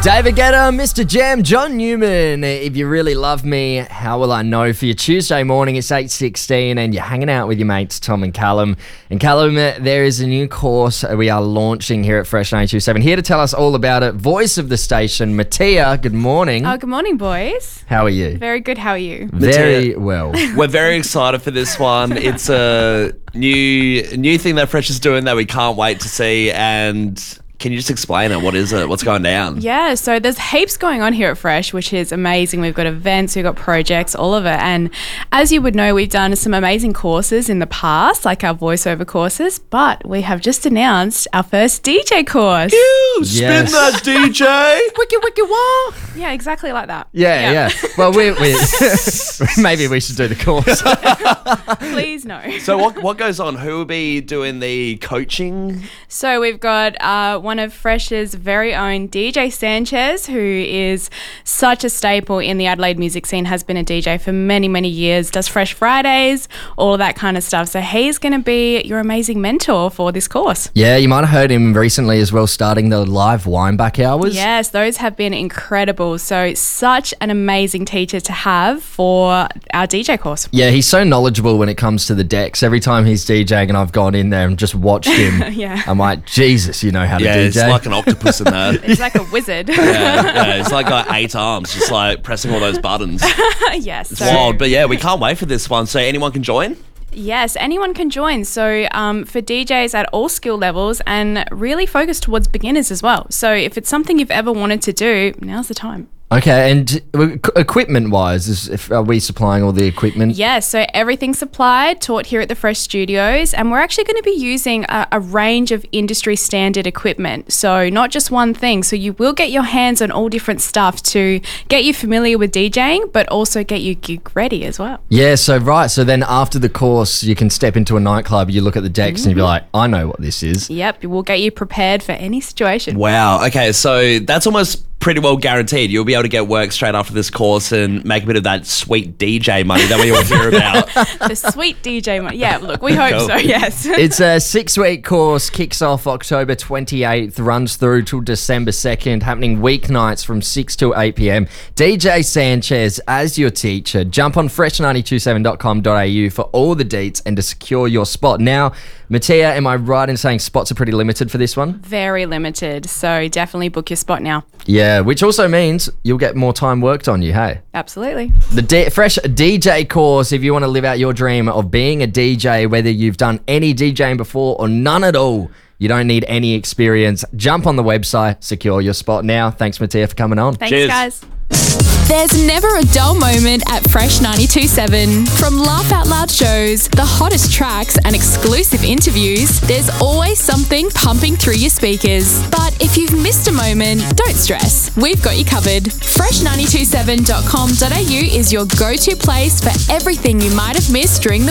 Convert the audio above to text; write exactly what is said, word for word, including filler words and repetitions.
David Guetta, Mister Jam, John Newman. If you really love me, how will I know? For your Tuesday morning, it's eight sixteen and you're hanging out with your mates, Tom and Callum. And Callum, there is a new course we are launching here at Fresh nine two seven. Here to tell us all about it, voice of the station, Mattia. Good morning. Oh, good morning, boys. How are you? Very good. How are you? Very well. We're very excited for this one. It's a new new thing that Fresh is doing that we can't wait to see. And can you just explain it? What is it? What's going down? Yeah, so there's heaps going on here at Fresh, which is amazing. We've got events, we've got projects, all of it. And as you would know, we've done some amazing courses in the past, like our voiceover courses, but we have just announced our first D J course. Ew, spin Yes. that D J. Wiki wiki wah. Yeah, exactly like that. Yeah, yeah. Well, we, we maybe we should do the course. Please no. So what what goes on? Who will be doing the coaching? So we've got uh, one of Fresh's very own D J Sanchez, who is such a staple in the Adelaide music scene, has been a D J for many, many years, does Fresh Fridays, all of that kind of stuff. So he's going to be your amazing mentor for this course. Yeah, you might have heard him recently as well, starting the live wine back hours. Yes, those have been incredible. So such an amazing teacher to have for our D J course. Yeah, he's so knowledgeable when it comes to the decks. Every time he's DJing and I've gone in there and just watched him, Yeah. I'm like, Jesus, you know how to Yeah, D J. it's like an octopus in that. It's like a wizard. Yeah, yeah, it's like got eight arms, just like pressing all those buttons. Yes. It's So, wild, but yeah, we can't wait for this one. So anyone can join? yes, anyone can join. So um, for D Js at all skill levels and really focused towards beginners as well. So if it's something you've ever wanted to do, now's the time. Okay, and equipment-wise, is, if, are we supplying all the equipment? Yes, so everything's supplied, taught here at the Fresh Studios, and we're actually going to be using a, a range of industry standard equipment. So not just one thing. So you will get your hands on all different stuff to get you familiar with DJing, but also get you gig ready as well. Yeah, so right, so then after the course, you can step into a nightclub, you look at the decks and you'll be like, I know what this is. Yep, we'll get you prepared for any situation. Wow. Okay, so that's almost pretty well guaranteed. You'll be able to get work straight after this course and make a bit of that sweet D J money that we all hear about. The sweet D J. Mo- yeah, look, we hope Cool. so, yes. It's a six-week course, kicks off October twenty-eighth, runs through till December second, happening weeknights from six till eight p.m. D J Sanchez as your teacher. Jump on fresh nine two seven dot com dot a u for all the deets and to secure your spot. Now, Mattia, am I right in saying spots are pretty limited for this one? Very limited, so definitely book your spot now. Yeah, which also means you'll get more time worked on you, hey? Absolutely. The D- Fresh D J course, if you want to live out your dream of being a D J, whether you've done any DJing before or none at all, you don't need any experience. Jump on the website, secure your spot now. Thanks, Mattia, for coming on. Thanks, Cheers. guys. There's never a dull moment at Fresh ninety-two point seven. From laugh out loud shows, the hottest tracks, and exclusive interviews, there's always something pumping through your speakers. But if you've missed a moment, don't stress. We've got you covered. fresh nine two seven dot com dot a u is your go-to place for everything you might have missed during the